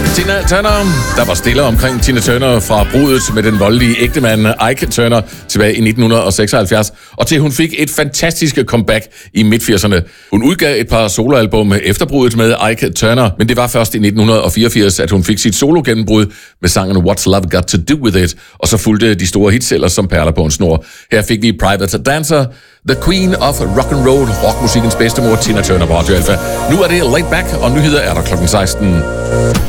Tina Turner. Der var stille omkring Tina Turner fra brudet med den voldelige ægtemand Ike Turner tilbage i 1976, og til hun fik et fantastisk comeback i midt-80'erne. Hun udgav et par soloalbum efter brudet med Ike Turner, men det var først i 1984, at hun fik sit solo-gennembrud med sangen What's Love Got To Do With It, og så fulgte de store hits ellers som perler på en snor. Her fik vi Private Dancer, The Queen of Rock and Roll, rockmusikkens bedstemor Tina Turner på Radio Alpha. Nu er det Laid Back, og nyheder er der klokken 16.